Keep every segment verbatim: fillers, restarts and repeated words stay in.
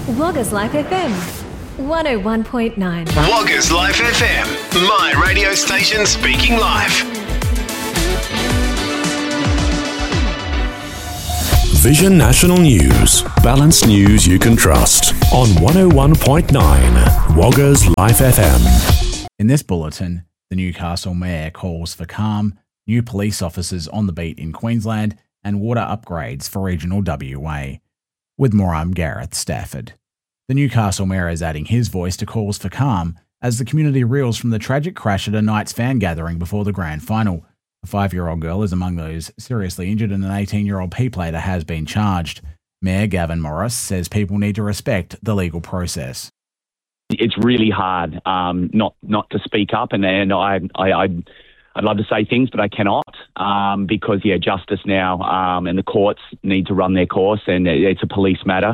Woggers Life F M, one oh one point nine. Woggers Life F M, my radio station speaking live. Vision National News, balanced news you can trust on one oh one point nine Woggers Life F M. In this bulletin, the Newcastle Mayor calls for calm, new police officers on the beat in Queensland, and water upgrades for regional W A. With more, I'm Gareth Stafford. The Newcastle Mayor is adding his voice to calls for calm as the community reels from the tragic crash at a Knights fan gathering before the grand final. A five-year-old girl is among those seriously injured and an eighteen-year-old P-plater has been charged. Mayor Gavin Morris says people need to respect the legal process. It's really hard um, not not to speak up, and, and I, I, I'd, I'd love to say things, but I cannot um, because, yeah, justice now um, and the courts need to run their course, and it's a police matter.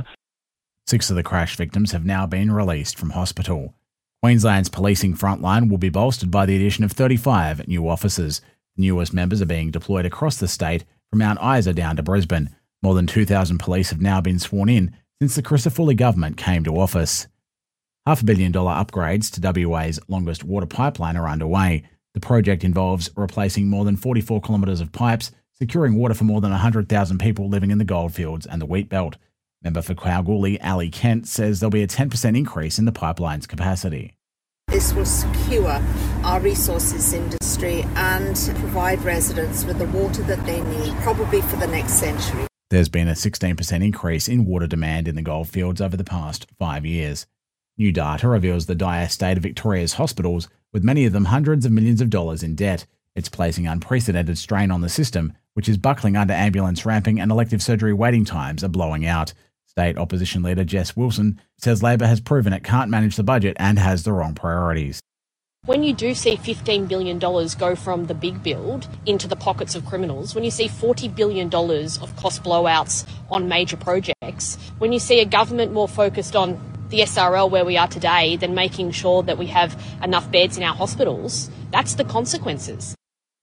Six of the crash victims have now been released from hospital. Queensland's policing frontline will be bolstered by the addition of thirty-five new officers. The newest members are being deployed across the state from Mount Isa down to Brisbane. More than two thousand police have now been sworn in since the Christopher Fully government came to office. Half a billion dollar upgrades to W A's longest water pipeline are underway. The project involves replacing more than forty-four kilometres of pipes, securing water for more than one hundred thousand people living in the goldfields and the wheat belt. Member for Kalgoorlie, Ali Kent, says there'll be a ten percent increase in the pipeline's capacity. This will secure our resources industry and provide residents with the water that they need, probably for the next century. There's been a sixteen percent increase in water demand in the goldfields over the past five years. New data reveals the dire state of Victoria's hospitals, with many of them hundreds of millions of dollars in debt. It's placing unprecedented strain on the system, which is buckling under ambulance ramping and elective surgery waiting times are blowing out. State opposition leader Jess Wilson says Labor has proven it can't manage the budget and has the wrong priorities. When you do see fifteen billion dollars go from the big build into the pockets of criminals, when you see forty billion dollars of cost blowouts on major projects, when you see a government more focused on the S R L where we are today than making sure that we have enough beds in our hospitals, that's the consequences.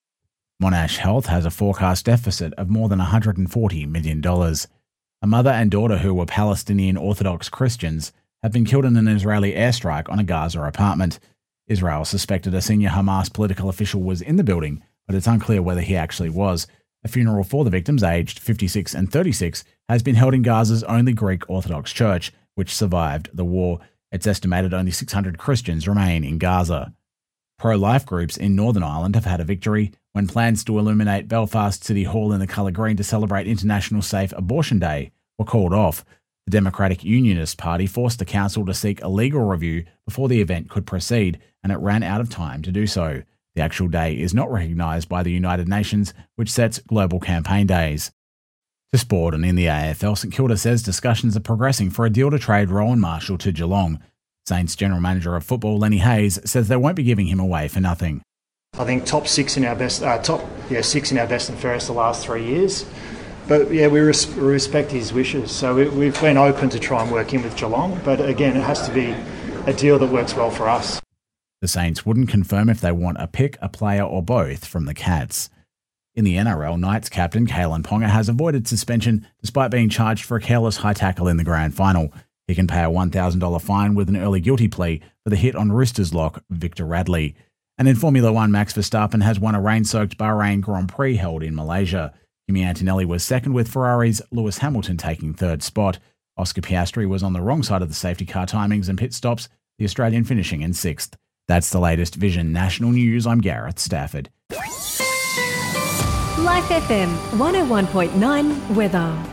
Monash Health has a forecast deficit of more than one hundred forty million dollars. A mother and daughter who were Palestinian Orthodox Christians have been killed in an Israeli airstrike on a Gaza apartment. Israel suspected a senior Hamas political official was in the building, but it's unclear whether he actually was. A funeral for the victims, aged fifty-six and thirty-six, has been held in Gaza's only Greek Orthodox church, which survived the war. It's estimated only six hundred Christians remain in Gaza. Pro-life groups in Northern Ireland have had a victory when plans to illuminate Belfast City Hall in the colour green to celebrate International Safe Abortion Day were called off. The Democratic Unionist Party forced the council to seek a legal review before the event could proceed, and it ran out of time to do so. The actual day is not recognised by the United Nations, which sets global campaign days. To sport, and in the A F L, St Kilda says discussions are progressing for a deal to trade Rowan Marshall to Geelong. Saints General Manager of Football Lenny Hayes says they won't be giving him away for nothing. I think top six in our best, uh, top yeah six in our best and fairest the last three years. But yeah, we, res- we respect his wishes. So we, we've been open to try and work in with Geelong. But again, it has to be a deal that works well for us. The Saints wouldn't confirm if they want a pick, a player or both from the Cats. In the N R L, Knights captain Kalen Ponga has avoided suspension despite being charged for a careless high tackle in the grand final. He can pay a one thousand dollars fine with an early guilty plea for the hit on Roosters lock Victor Radley. And in Formula One, Max Verstappen has won a rain-soaked Bahrain Grand Prix held in Malaysia. Kimi Antonelli was second, with Ferrari's Lewis Hamilton taking third spot. Oscar Piastri was on the wrong side of the safety car timings and pit stops, the Australian finishing in sixth. That's the latest Vision National News. I'm Gareth Stafford. Life F M, one oh one point nine weather.